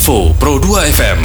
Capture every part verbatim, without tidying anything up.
Info Pro dua F M.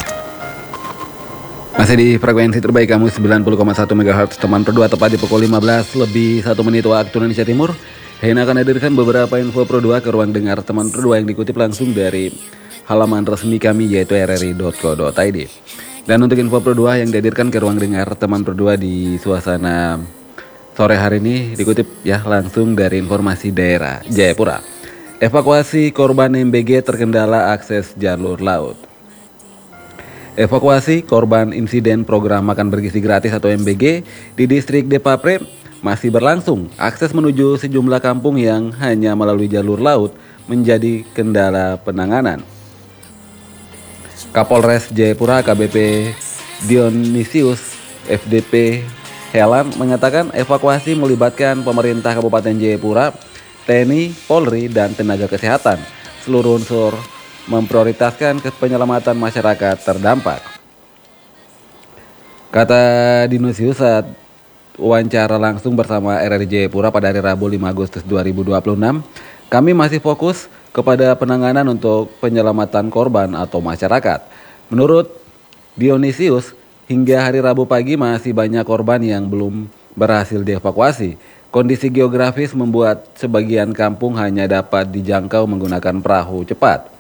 Masih di frekuensi terbaik kamu sembilan puluh koma satu megahertz teman Pro dua, tepat di pukul lima belas lebih satu menit waktu Indonesia Timur. Hena akan hadirkan beberapa info Pro dua ke ruang dengar teman Pro dua yang dikutip langsung dari halaman resmi kami yaitu r r i dot co dot i d. Dan untuk info Pro dua yang dihadirkan ke ruang dengar teman Pro dua di suasana sore hari ini dikutip ya langsung dari informasi daerah Jayapura. Evakuasi korban M B G terkendala akses jalur laut. Evakuasi korban insiden program makan bergizi gratis atau M B G di distrik Depapre masih berlangsung. Akses menuju sejumlah kampung yang hanya melalui jalur laut menjadi kendala penanganan. Kapolres Jayapura A K B P Dionisius F D P Helan mengatakan evakuasi melibatkan pemerintah Kabupaten Jayapura, T N I, Polri, dan tenaga kesehatan. Seluruh unsur memprioritaskan penyelamatan masyarakat terdampak. Kata Dionisius saat wawancara langsung bersama R R I Jayapura pada hari Rabu lima Agustus dua ribu dua puluh enam, kami masih fokus kepada penanganan untuk penyelamatan korban atau masyarakat. Menurut Dionisius, hingga hari Rabu pagi masih banyak korban yang belum berhasil dievakuasi. Kondisi geografis membuat sebagian kampung hanya dapat dijangkau menggunakan perahu cepat.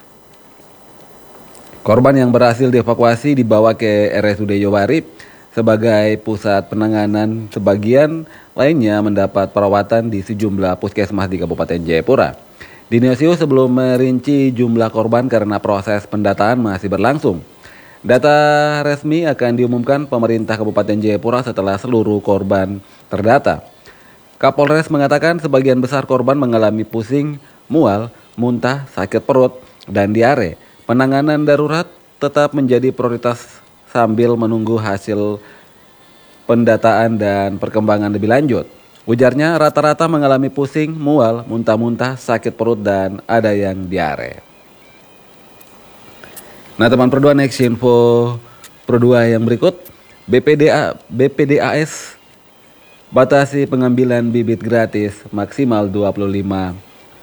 Korban yang berhasil dievakuasi dibawa ke R S U D Yowari sebagai pusat penanganan. Sebagian lainnya mendapat perawatan di sejumlah puskesmas di Kabupaten Jayapura. Dionisius sebelum merinci jumlah korban karena proses pendataan masih berlangsung. Data resmi akan diumumkan pemerintah Kabupaten Jayapura setelah seluruh korban terdata. Kapolres mengatakan sebagian besar korban mengalami pusing, mual, muntah, sakit perut, dan diare. Penanganan darurat tetap menjadi prioritas sambil menunggu hasil pendataan dan perkembangan lebih lanjut. Ujarnya rata-rata mengalami pusing, mual, muntah-muntah, sakit perut, dan ada yang diare. Nah teman Pro dua, next info Pro dua yang berikut. B P D A, B P D A S batasi pengambilan bibit gratis maksimal dua puluh lima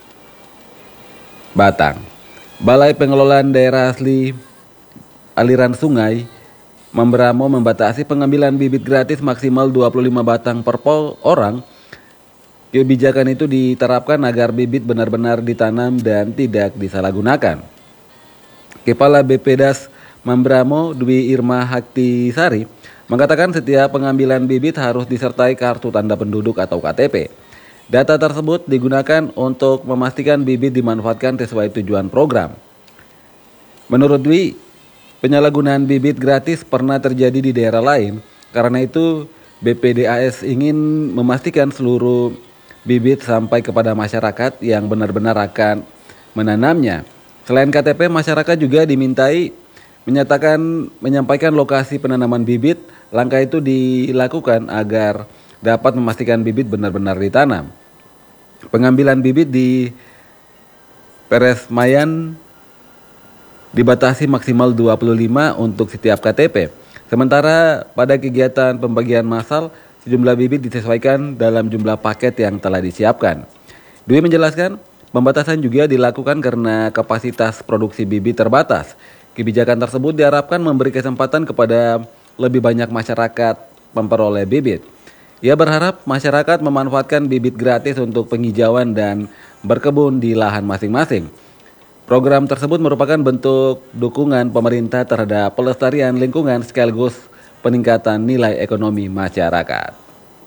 batang. Balai Pengelolaan Daerah Asli Aliran Sungai Mamberamo membatasi pengambilan bibit gratis maksimal dua puluh lima batang per orang. Kebijakan itu diterapkan agar bibit benar-benar ditanam dan tidak disalahgunakan. Kepala B P D A S Mamberamo Dwi Irma Haktisari mengatakan setiap pengambilan bibit harus disertai kartu tanda penduduk atau K T P. Data tersebut digunakan untuk memastikan bibit dimanfaatkan sesuai tujuan program. Menurut Dwi, penyalahgunaan bibit gratis pernah terjadi di daerah lain. Karena itu, B P D A S ingin memastikan seluruh bibit sampai kepada masyarakat yang benar-benar akan menanamnya. Selain K T P, masyarakat juga dimintai menyatakan menyampaikan lokasi penanaman bibit. Langkah itu dilakukan agar dapat memastikan bibit benar-benar ditanam. Pengambilan bibit di Peresmayan dibatasi maksimal dua puluh lima untuk setiap K T P. Sementara pada kegiatan pembagian massal, sejumlah bibit disesuaikan dalam jumlah paket yang telah disiapkan. Dwi menjelaskan, pembatasan juga dilakukan karena kapasitas produksi bibit terbatas. Kebijakan tersebut diharapkan memberi kesempatan kepada lebih banyak masyarakat memperoleh bibit. Ia berharap masyarakat memanfaatkan bibit gratis untuk penghijauan dan berkebun di lahan masing-masing. Program tersebut merupakan bentuk dukungan pemerintah terhadap pelestarian lingkungan sekaligus peningkatan nilai ekonomi masyarakat.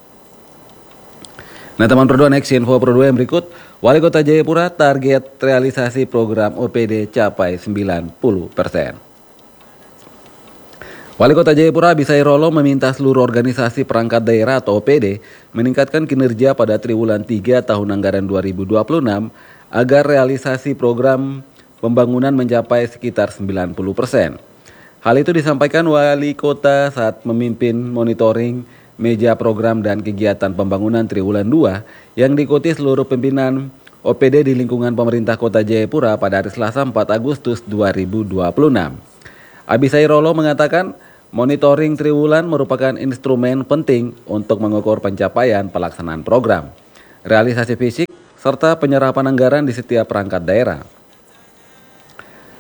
Nah teman Pro dua, next info Pro dua yang berikut. Wali Kota Jayapura target realisasi program O P D capai sembilan puluh persen. Wali Kota Jayapura Abisai Rolo meminta seluruh organisasi perangkat daerah atau O P D meningkatkan kinerja pada triwulan tiga tahun anggaran dua ribu dua puluh enam agar realisasi program pembangunan mencapai sekitar sembilan puluh persen. Hal itu disampaikan Wali Kota saat memimpin monitoring meja program dan kegiatan pembangunan triwulan dua yang diikuti seluruh pimpinan O P D di lingkungan pemerintah Kota Jayapura pada hari Selasa empat Agustus dua ribu dua puluh enam. Abisai Rolo mengatakan monitoring triwulan merupakan instrumen penting untuk mengukur pencapaian pelaksanaan program, realisasi fisik, serta penyerapan anggaran di setiap perangkat daerah.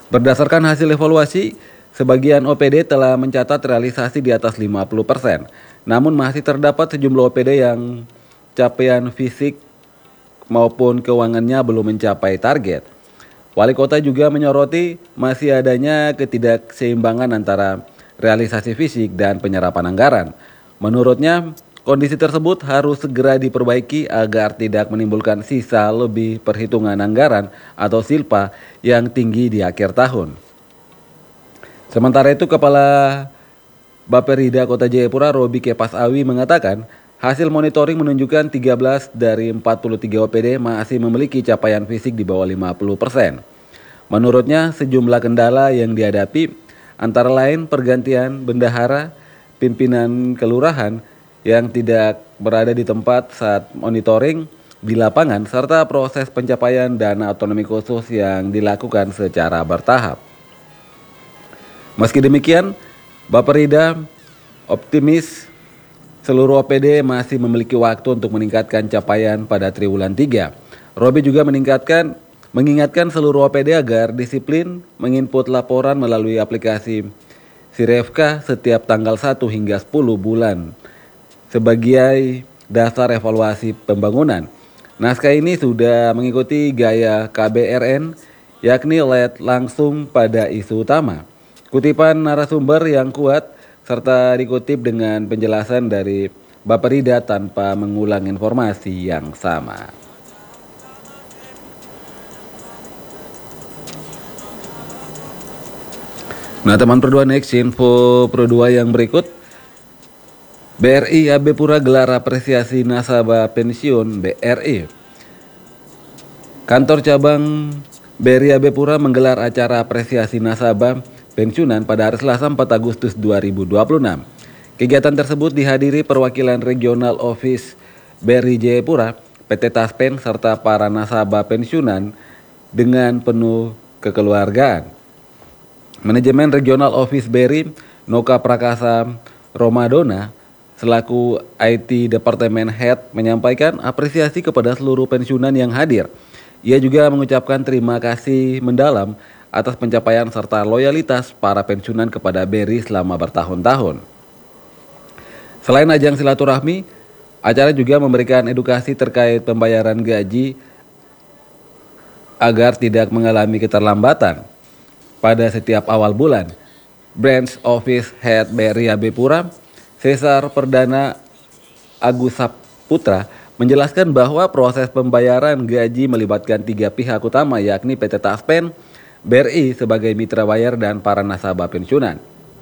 Berdasarkan hasil evaluasi, sebagian O P D telah mencatat realisasi di atas lima puluh persen. Namun masih terdapat sejumlah O P D yang capaian fisik maupun keuangannya belum mencapai target. Wali kota juga menyoroti masih adanya ketidakseimbangan antara realisasi fisik dan penyerapan anggaran. Menurutnya, kondisi tersebut harus segera diperbaiki agar tidak menimbulkan sisa lebih perhitungan anggaran atau silpa yang tinggi di akhir tahun. Sementara itu, Kepala Bapperida Kota Jayapura Robi Kepas Awi mengatakan, hasil monitoring menunjukkan tiga belas dari empat puluh tiga O P D masih memiliki capaian fisik di bawah lima puluh persen. Menurutnya, sejumlah kendala yang dihadapi antara lain pergantian bendahara, pimpinan kelurahan yang tidak berada di tempat saat monitoring di lapangan, serta proses pencapaian dana otonomi khusus yang dilakukan secara bertahap. Meski demikian, Bapperida optimis seluruh O P D masih memiliki waktu untuk meningkatkan capaian pada triwulan tiga. Robi juga meningkatkan mengingatkan seluruh O P D agar disiplin menginput laporan melalui aplikasi Sirevka setiap tanggal satu hingga sepuluh bulan sebagai dasar evaluasi pembangunan. Naskah ini sudah mengikuti gaya K B R N, yakni lead langsung pada isu utama, kutipan narasumber yang kuat, serta dikutip dengan penjelasan dari Bapperida tanpa mengulang informasi yang sama. Nah teman Pro dua, next info Pro dua yang berikut. B R I A B Pura gelar apresiasi nasabah pensiun B R I. Kantor cabang B R I A B Pura menggelar acara apresiasi nasabah pensiunan pada hari Selasa empat Agustus dua ribu dua puluh enam. Kegiatan tersebut dihadiri perwakilan regional office B R I Jayapura, P T Taspen, serta para nasabah pensiunan dengan penuh kekeluargaan. Manajemen Regional Office B R I, Noka Prakasa Romadona, selaku I T Departemen Head, menyampaikan apresiasi kepada seluruh pensiunan yang hadir. Ia juga mengucapkan terima kasih mendalam atas pencapaian serta loyalitas para pensiunan kepada B R I selama bertahun-tahun. Selain ajang silaturahmi, acara juga memberikan edukasi terkait pembayaran gaji agar tidak mengalami keterlambatan pada setiap awal bulan. Branch Office Head B R I A B Pura, Cesar Perdana Agus Saputra, menjelaskan bahwa proses pembayaran gaji melibatkan tiga pihak utama, yakni P T Taspen, B R I sebagai mitra bayar, dan para nasabah pensiunan.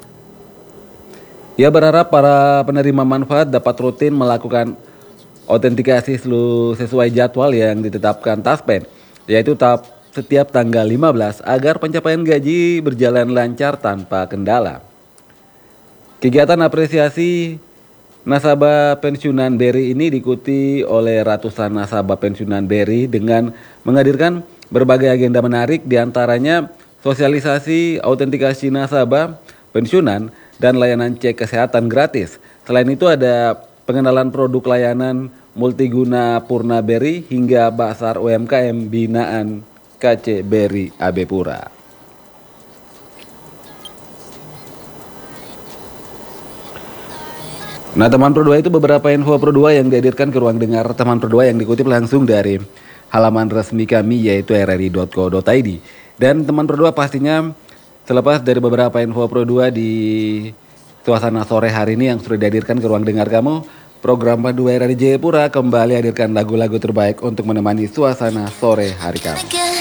Ia berharap para penerima manfaat dapat rutin melakukan autentikasi sesuai jadwal yang ditetapkan Taspen, yaitu tahap setiap tanggal lima belas agar pencapaian gaji berjalan lancar tanpa kendala. Kegiatan apresiasi nasabah pensiunan B R I ini diikuti oleh ratusan nasabah pensiunan B R I dengan menghadirkan berbagai agenda menarik, diantaranya sosialisasi autentikasi nasabah pensiunan dan layanan cek kesehatan gratis. Selain itu ada pengenalan produk layanan multiguna Purna B R I hingga Basar U M K M binaan K C B R I A B Pura. Nah teman Pro dua, itu beberapa info Pro dua yang dihadirkan ke ruang dengar teman Pro dua yang dikutip langsung dari halaman resmi kami, yaitu r r i dot co dot i d. Dan teman Pro dua, pastinya selepas dari beberapa info Pro dua di suasana sore hari ini yang sudah dihadirkan ke ruang dengar kamu, program Pandu R R I Jayapura kembali hadirkan lagu-lagu terbaik untuk menemani suasana sore hari kamu.